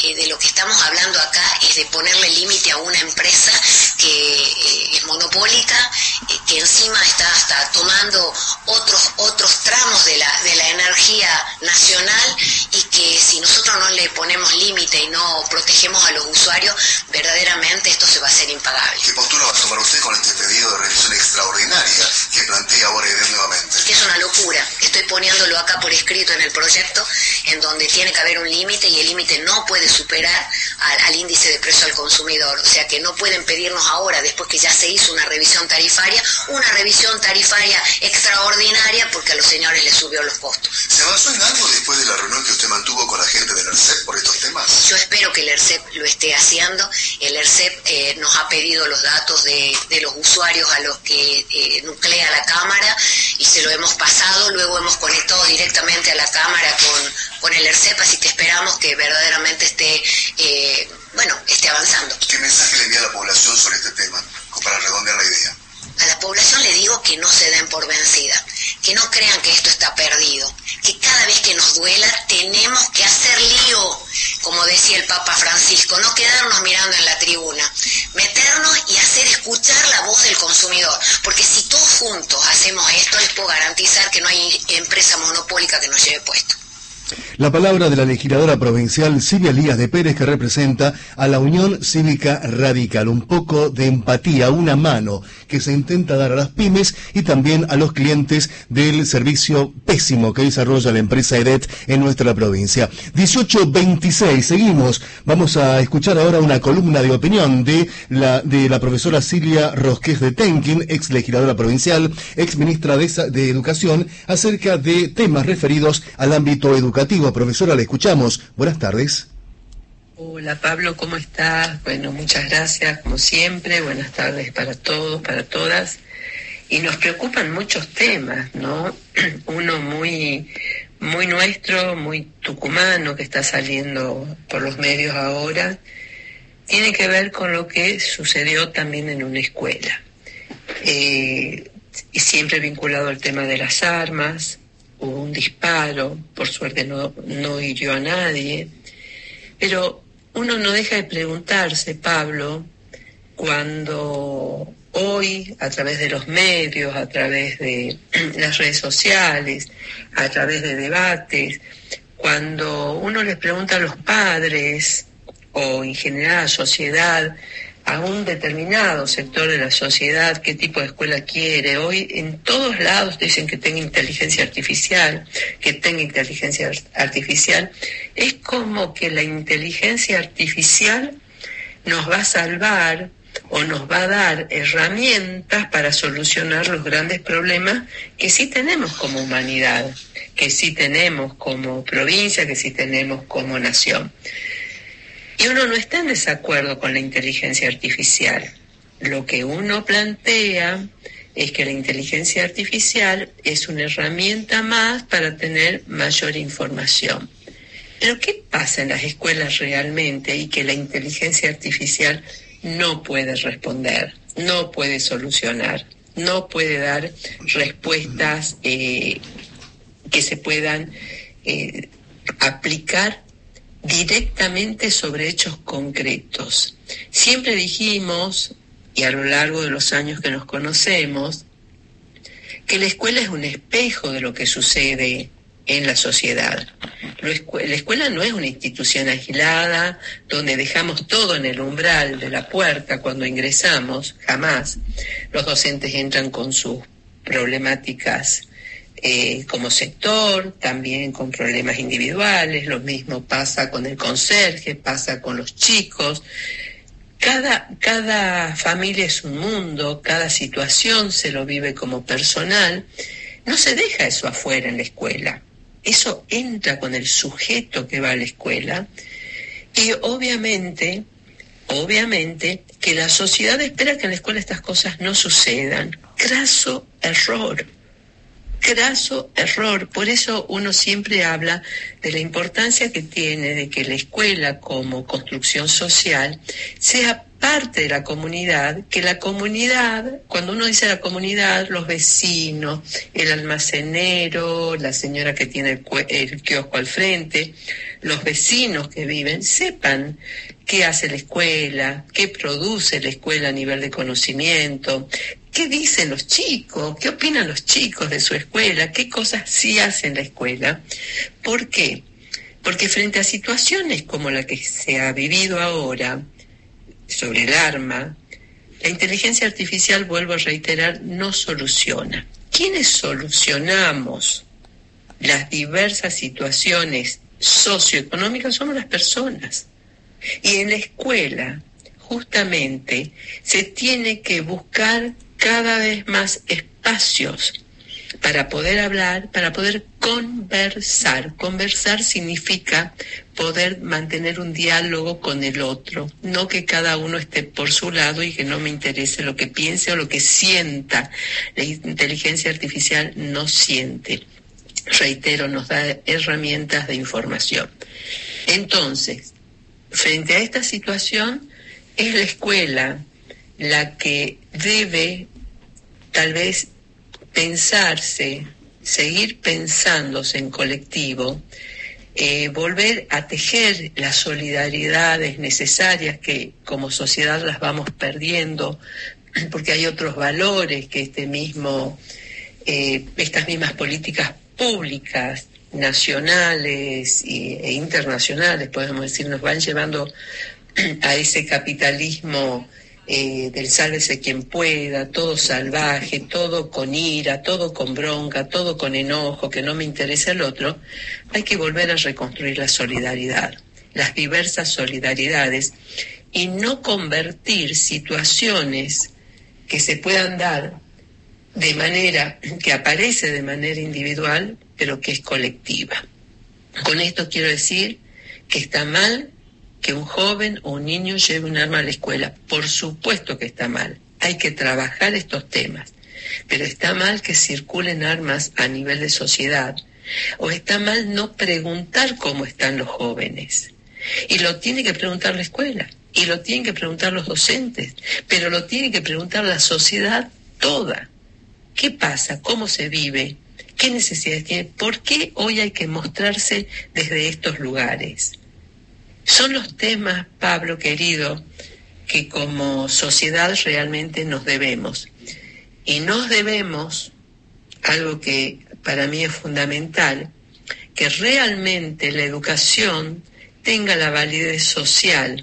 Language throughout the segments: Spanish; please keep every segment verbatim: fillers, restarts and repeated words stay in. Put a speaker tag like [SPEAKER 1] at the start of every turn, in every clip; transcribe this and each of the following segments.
[SPEAKER 1] eh, de lo que estamos hablando acá es de ponerle límite a una empresa que eh, es monopólica, eh, que encima está hasta tomando otros otros tramos de la de la energía nacional, y que si nosotros no le ponemos límite y no protegemos a los usuarios, verdaderamente esto se va a hacer impagable.
[SPEAKER 2] ¿Qué postura va a tomar usted con este pedido de revisión extraordinaria que plantea ahora Edén nuevamente?
[SPEAKER 1] Que es una locura. Estoy poniéndolo acá por escrito en el proyecto, en donde tiene que haber un límite, y el límite no puede superar al, al índice de precio al consumidor. O sea que no pueden pedirnos ahora, después que ya se hizo una revisión tarifaria, una revisión tarifaria extraordinaria porque a los señores les subió los costos.
[SPEAKER 2] ¿Se avanzó en algo después de la reunión que usted mantuvo con la gente del ERCEP por estos temas?
[SPEAKER 1] Yo espero que el ERCEP lo esté haciendo. El ERCEP eh, nos ha pedido los datos de, de los usuarios a los que eh, nuclea la Cámara, y se lo hemos pasado. Luego hemos conectado directamente a la Cámara con, con el ERCEP, así que esperamos que verdaderamente esté, eh, bueno, esté avanzando.
[SPEAKER 2] ¿Qué mensaje le envía a la población sobre este tema, para redondear la idea?
[SPEAKER 1] A la población le digo que no se den por vencida, que no crean que esto está perdido, que cada vez que nos duela tenemos que hacer lío, como decía el Papa Francisco, no quedarnos mirando en la tribuna, meternos y hacer escuchar la voz del consumidor, porque si todos juntos hacemos esto, les puedo garantizar que no hay empresa monopólica que nos lleve puesto.
[SPEAKER 3] La palabra de la legisladora provincial Silvia Elías de Pérez, que representa a la Unión Cívica Radical. Un poco de empatía, una mano que se intenta dar a las pymes y también a los clientes del servicio pésimo que desarrolla la empresa EDET en nuestra provincia. dieciocho veintiséis, seguimos. Vamos a escuchar ahora una columna de opinión de la, de la profesora Silvia Rosqués de Tenquín, ex legisladora provincial, ex ministra de, de Educación, acerca de temas referidos al ámbito educativo. Profesora, le escuchamos. Buenas tardes.
[SPEAKER 4] Hola Pablo, ¿cómo estás? Bueno, muchas gracias, como siempre. Buenas tardes para todos, para todas. Y nos preocupan muchos temas, ¿no? Uno muy, muy nuestro, muy tucumano, que está saliendo por los medios ahora, tiene que ver con lo que sucedió también en una escuela. Eh, y siempre vinculado al tema de las armas. Hubo un disparo, por suerte no, no hirió a nadie, pero uno no deja de preguntarse, Pablo, cuando hoy, a través de los medios, a través de las redes sociales, a través de debates, cuando uno les pregunta a los padres, o en general a la sociedad, a un determinado sector de la sociedad qué tipo de escuela quiere. Hoy en todos lados dicen que tenga inteligencia artificial, que tenga inteligencia artificial. Es como que la inteligencia artificial nos va a salvar o nos va a dar herramientas para solucionar los grandes problemas que sí tenemos como humanidad, que sí tenemos como provincia, que sí tenemos como nación. Y uno no está en desacuerdo con la inteligencia artificial. Lo que uno plantea es que la inteligencia artificial es una herramienta más para tener mayor información. Pero ¿qué pasa en las escuelas realmente y que la inteligencia artificial no puede responder, no puede solucionar, no puede dar respuestas eh, que se puedan eh, aplicar directamente sobre hechos concretos? Siempre dijimos, y a lo largo de los años que nos conocemos, que la escuela es un espejo de lo que sucede en la sociedad. La escuela no es una institución aislada donde dejamos todo en el umbral de la puerta cuando ingresamos, jamás. Los docentes entran con sus problemáticas Eh, como sector, también con problemas individuales. Lo mismo pasa con el conserje, pasa con los chicos. Cada, cada familia es un mundo, cada situación se lo vive como personal. No se deja eso afuera en la escuela. Eso entra con el sujeto que va a la escuela. Y obviamente, obviamente que la sociedad espera que en la escuela estas cosas no sucedan. Craso error. Graso error. Por eso uno siempre habla de la importancia que tiene de que la escuela como construcción social sea parte de la comunidad, que la comunidad, cuando uno dice la comunidad, los vecinos, el almacenero, la señora que tiene el, el kiosco al frente, los vecinos que viven, sepan qué hace la escuela, qué produce la escuela a nivel de conocimiento, qué dicen los chicos, qué opinan los chicos de su escuela, qué cosas sí hacen la escuela. ¿Por qué? Porque frente a situaciones como la que se ha vivido ahora, sobre el arma, la inteligencia artificial, vuelvo a reiterar, no soluciona. ¿Quiénes solucionamos las diversas situaciones socioeconómicas? Somos las personas. Y en la escuela, justamente, se tiene que buscar cada vez más espacios para poder hablar, para poder conversar. Conversar significa poder mantener un diálogo con el otro, no que cada uno esté por su lado y que no me interese lo que piense o lo que sienta. La inteligencia artificial no siente. Reitero, nos da herramientas de información. Entonces, frente a esta situación, es la escuela la que debe, tal vez, pensarse, seguir pensándose en colectivo, eh, volver a tejer las solidaridades necesarias que como sociedad las vamos perdiendo, porque hay otros valores que este mismo, eh, estas mismas políticas públicas, nacionales y, e internacionales, podemos decir, nos van llevando a ese capitalismo Eh, del sálvese quien pueda, todo salvaje, todo con ira, todo con bronca, todo con enojo, que no me interesa el otro. Hay que volver a reconstruir la solidaridad, las diversas solidaridades, y no convertir situaciones que se puedan dar de manera que aparece de manera individual, pero que es colectiva. Con esto quiero decir que está mal que un joven o un niño lleve un arma a la escuela. Por supuesto que está mal. Hay que trabajar estos temas. Pero está mal que circulen armas a nivel de sociedad. O está mal no preguntar cómo están los jóvenes. Y lo tiene que preguntar la escuela. Y lo tienen que preguntar los docentes. Pero lo tiene que preguntar la sociedad toda. ¿Qué pasa? ¿Cómo se vive? ¿Qué necesidades tiene? ¿Por qué hoy hay que mostrarse desde estos lugares? Son los temas, Pablo querido, que como sociedad realmente nos debemos. Y nos debemos, algo que para mí es fundamental, que realmente la educación tenga la validez social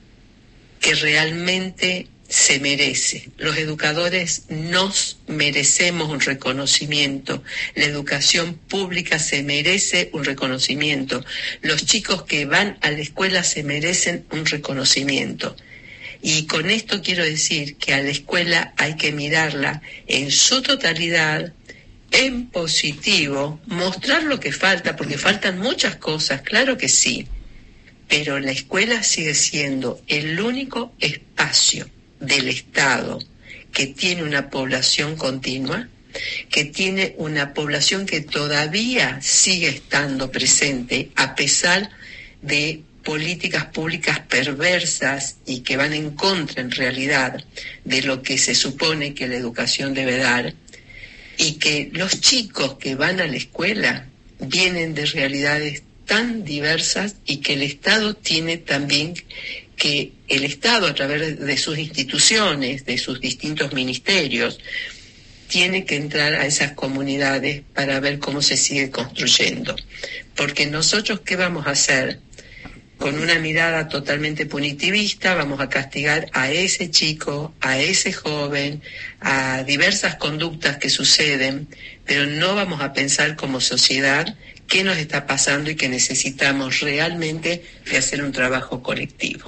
[SPEAKER 4] que realmente se merece. Los educadores nos merecemos un reconocimiento. La educación pública se merece un reconocimiento. Los chicos que van a la escuela se merecen un reconocimiento. Y con esto quiero decir que a la escuela hay que mirarla en su totalidad, en positivo, mostrar lo que falta, porque faltan muchas cosas, claro que sí, pero la escuela sigue siendo el único espacio del Estado que tiene una población continua, que tiene una población que todavía sigue estando presente a pesar de políticas públicas perversas y que van en contra en realidad de lo que se supone que la educación debe dar, y que los chicos que van a la escuela vienen de realidades tan diversas y que el Estado tiene también que el Estado, a través de sus instituciones, de sus distintos ministerios, tiene que entrar a esas comunidades para ver cómo se sigue construyendo. Porque nosotros, ¿qué vamos a hacer? Con una mirada totalmente punitivista, vamos a castigar a ese chico, a ese joven, a diversas conductas que suceden, pero no vamos a pensar como sociedad qué nos está pasando y que necesitamos realmente de hacer un trabajo colectivo.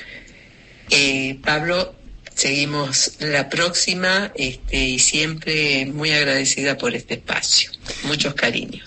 [SPEAKER 4] Eh, Pablo, seguimos la próxima este, y siempre muy agradecida por este espacio. Muchos cariños.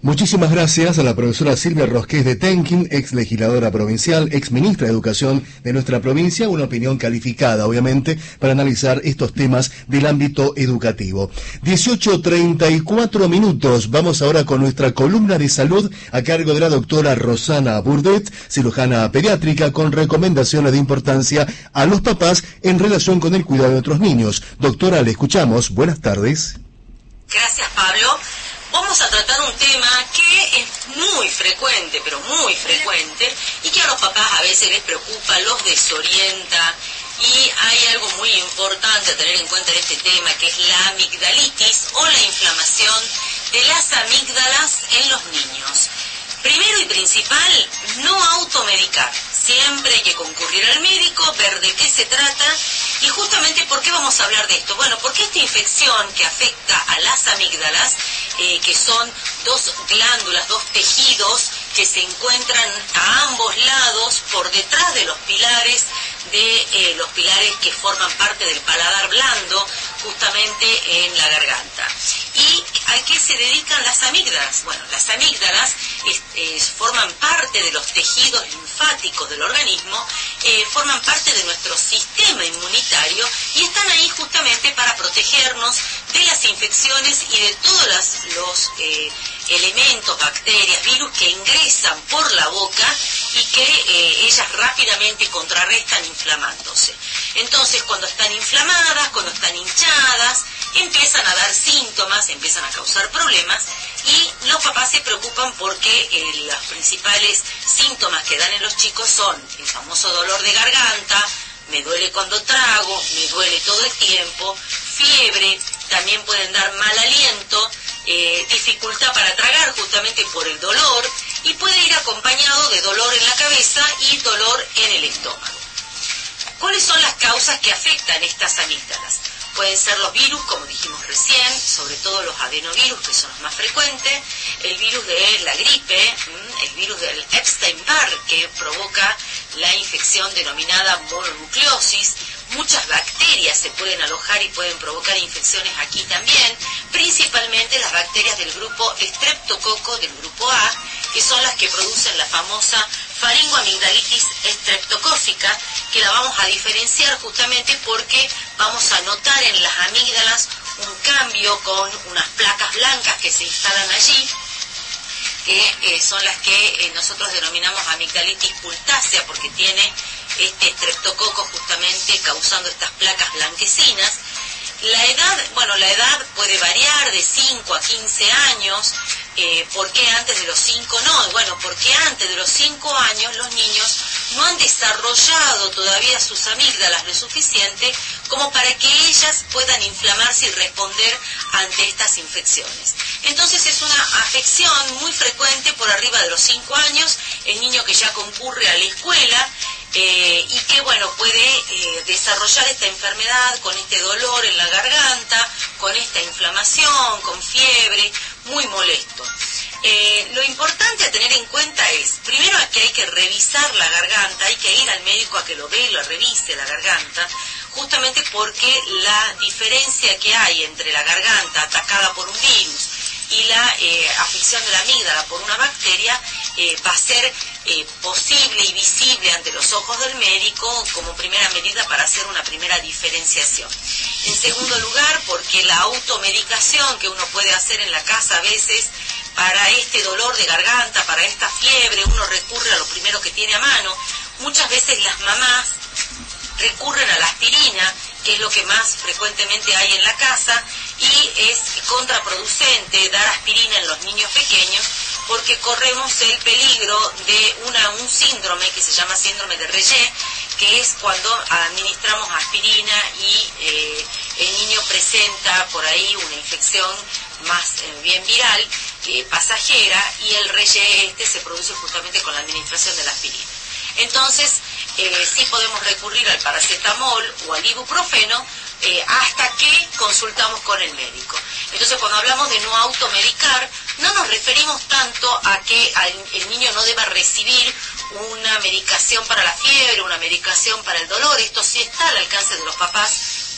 [SPEAKER 3] Muchísimas gracias a la profesora Silvia Rosqués de Tenquín, ex legisladora provincial, ex ministra de Educación de nuestra provincia, una opinión calificada, obviamente, para analizar estos temas del ámbito educativo. dieciocho treinta y cuatro minutos, vamos ahora con nuestra columna de salud a cargo de la doctora Rosana Burdet, cirujana pediátrica, con recomendaciones de importancia a los papás en relación con el cuidado de otros niños. Doctora, le escuchamos. Buenas tardes.
[SPEAKER 5] Gracias, Pablo. Vamos a tratar un tema que es muy frecuente, pero muy frecuente, y que a los papás a veces les preocupa, los desorienta, y hay algo muy importante a tener en cuenta en este tema, que es la amigdalitis o la inflamación de las amígdalas en los niños. Primero y principal, no automedicar. Siempre hay que concurrir al médico, ver de qué se trata. Y justamente, ¿por qué vamos a hablar de esto? Bueno, porque esta infección que afecta a las amígdalas, eh, que son dos glándulas, dos tejidos que se encuentran a ambos lados, por detrás de los pilares, de eh, los pilares que forman parte del paladar blando, justamente en la garganta. ¿Y a qué se dedican las amígdalas? Bueno, las amígdalas es, es, forman parte de los tejidos linfáticos del organismo, eh, forman parte de nuestro sistema inmunitario y están ahí justamente para protegernos de las infecciones y de todos los, los eh, elementos, bacterias, virus que ingresan por la boca y que eh, ellas rápidamente contrarrestan inflamándose. Entonces, cuando están inflamadas, cuando están hinchadas, empiezan a dar síntomas, empiezan a causar problemas y los papás se preocupan porque eh, los principales síntomas que dan en los chicos son el famoso dolor de garganta, me duele cuando trago, me duele todo el tiempo, fiebre, también pueden dar mal aliento, eh, dificultad para tragar justamente por el dolor y puede ir acompañado de dolor en la cabeza y dolor en el estómago. ¿Cuáles son las causas que afectan estas amígdalas? Pueden ser los virus, como dijimos recién, sobre todo los adenovirus, que son los más frecuentes, el virus de la gripe, el virus del Epstein-Barr, que provoca la infección denominada mononucleosis. Muchas bacterias se pueden alojar y pueden provocar infecciones aquí también, principalmente las bacterias del grupo Streptococcus del grupo A, que son las que producen la famosa faringoamigdalitis streptocócica, que la vamos a diferenciar justamente porque vamos a notar en las amígdalas un cambio con unas placas blancas que se instalan allí, que eh, son las que eh, nosotros denominamos amigdalitis pultácea, porque tiene este estreptococo justamente causando estas placas blanquecinas. La edad, bueno, la edad puede variar de cinco a quince años. Eh, ¿Por qué antes de los cinco no? Bueno, porque antes de los cinco años los niños no han desarrollado todavía sus amígdalas lo suficiente como para que ellas puedan inflamarse y responder ante estas infecciones. Entonces es una afección muy frecuente por arriba de los cinco años, el niño que ya concurre a la escuela, Eh, y que, bueno, puede eh, desarrollar esta enfermedad con este dolor en la garganta, con esta inflamación, con fiebre, muy molesto. Eh, lo importante a tener en cuenta es, primero que hay que revisar la garganta, hay que ir al médico a que lo vea y lo revise la garganta, justamente porque la diferencia que hay entre la garganta atacada por un virus y la eh, afección de la amígdala por una bacteria eh, va a ser eh, posible y visible ante los ojos del médico como primera medida para hacer una primera diferenciación. En segundo lugar, porque la automedicación que uno puede hacer en la casa a veces para este dolor de garganta, para esta fiebre, uno recurre a lo primero que tiene a mano. Muchas veces las mamás recurren a la aspirina, que es lo que más frecuentemente hay en la casa, y es contraproducente dar aspirina en los niños pequeños porque corremos el peligro de una, un síndrome que se llama síndrome de Reye, que es cuando administramos aspirina y eh, el niño presenta por ahí una infección más eh, bien viral, eh, pasajera, y el Reye este se produce justamente con la administración de la aspirina. Entonces, eh, sí podemos recurrir al paracetamol o al ibuprofeno eh, hasta que consultamos con el médico. Entonces, cuando hablamos de no automedicar, no nos referimos tanto a que el niño no deba recibir una medicación para la fiebre, una medicación para el dolor. Esto sí está al alcance de los papás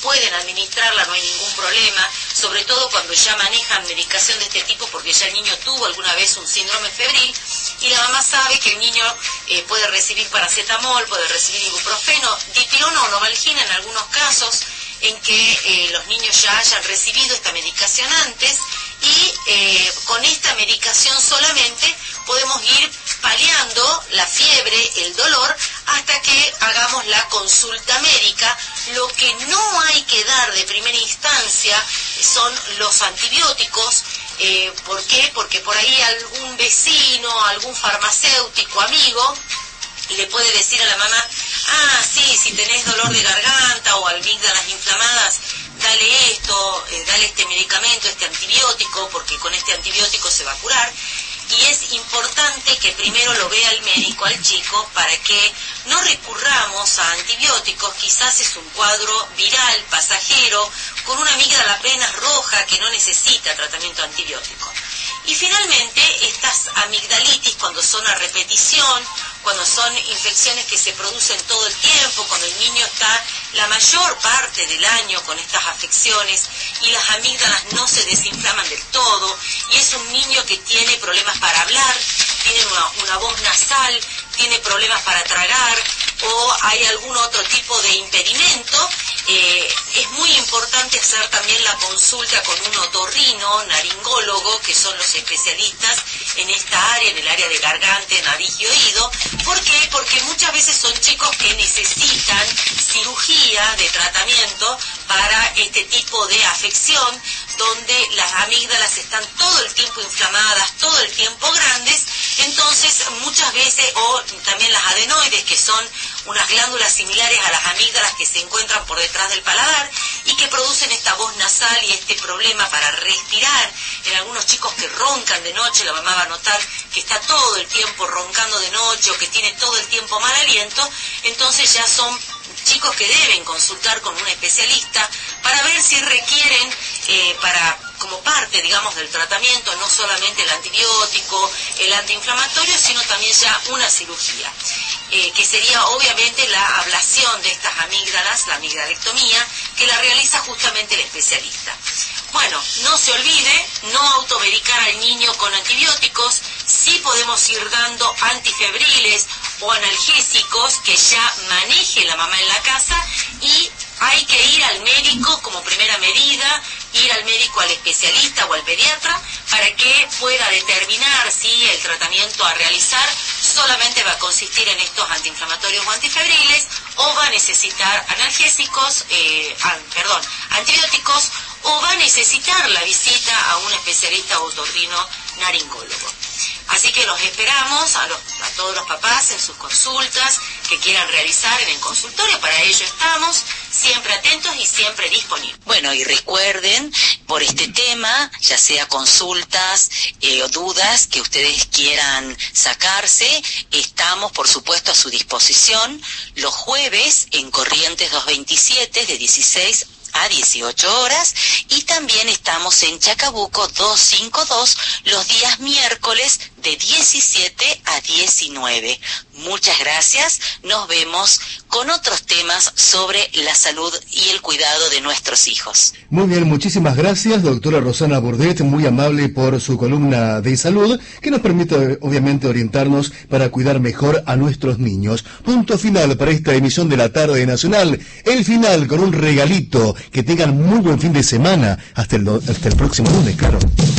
[SPEAKER 5] pueden administrarla, no hay ningún problema, sobre todo cuando ya manejan medicación de este tipo, porque ya el niño tuvo alguna vez un síndrome febril, y la mamá sabe que el niño eh, puede recibir paracetamol, puede recibir ibuprofeno, dipirona o novalgina en algunos casos, en que eh, los niños ya hayan recibido esta medicación antes, y eh, con esta medicación solamente podemos ir paliando la fiebre, el dolor, hasta que hagamos la consulta médica. Lo que no hay que dar de primera instancia son los antibióticos. Eh, ¿Por qué? Porque por ahí algún vecino, algún farmacéutico amigo le puede decir a la mamá, ah, sí, si tenés dolor de garganta o amígdalas inflamadas, dale esto, eh, dale este medicamento, este antibiótico, porque con este antibiótico se va a curar. Y es importante que primero lo vea el médico al chico para que no recurramos a antibióticos. Quizás es un cuadro viral, pasajero, con una amígdala apenas roja que no necesita tratamiento antibiótico. Y finalmente, estas amigdalitis, cuando son a repetición, cuando son infecciones que se producen todo el tiempo, cuando el niño está la mayor parte del año con estas afecciones y las amígdalas no se desinflaman del todo, y es un niño que tiene problemas para hablar, tiene una, una voz nasal, tiene problemas para tragar, o hay algún otro tipo de impedimento, eh, es muy importante hacer también la consulta con un otorrino, naringólogo, que son los especialistas en esta área, en el área de garganta, nariz y oído. ¿Por qué? Porque muchas veces son chicos que necesitan cirugía de tratamiento para este tipo de afección, donde las amígdalas están todo el tiempo inflamadas, todo el tiempo grandes. Entonces muchas veces, o también las adenoides, que son unas glándulas similares a las amígdalas que se encuentran por detrás del paladar y que producen esta voz nasal y este problema para respirar. En algunos chicos que roncan de noche, la mamá va a notar que está todo el tiempo roncando de noche o que tiene todo el tiempo mal aliento. Entonces ya son chicos que deben consultar con un especialista para ver si requieren, eh, para como parte, digamos, del tratamiento, no solamente el antibiótico, el antiinflamatorio, sino también ya una cirugía, eh, que sería obviamente la ablación de estas amígdalas, la amigdalectomía, que la realiza justamente el especialista. Bueno, no se olvide, no automedicar al niño con antibióticos. Sí podemos ir dando antifebriles o analgésicos que ya maneje la mamá en la casa, y hay que ir al médico como primera medida, ir al médico, al especialista o al pediatra, para que pueda determinar si el tratamiento a realizar solamente va a consistir en estos antiinflamatorios o antifebriles, o va a necesitar analgésicos, eh, ah, perdón, antibióticos, o va a necesitar la visita a un especialista otorrino naringólogo. Así que los esperamos a, los, a todos los papás en sus consultas que quieran realizar en el consultorio. Para ello estamos siempre atentos y siempre disponibles.
[SPEAKER 6] Bueno, y recuerden, por este tema, ya sea consultas eh, o dudas que ustedes quieran sacarse, estamos por supuesto a su disposición los jueves en Corrientes doscientos veintisiete de dieciséis a dieciocho horas, y también estamos en Chacabuco doscientos cincuenta y dos los días miércoles de diecisiete a diecinueve. Muchas gracias, nos vemos con otros temas sobre la salud y el cuidado de nuestros hijos.
[SPEAKER 3] Muy bien, muchísimas gracias, doctora Rosana Burdet, muy amable por su columna de salud, que nos permite obviamente orientarnos para cuidar mejor a nuestros niños. Punto final para esta emisión de la Tarde Nacional, el final con un regalito. Que tengan muy buen fin de semana, hasta el, hasta el próximo lunes, claro.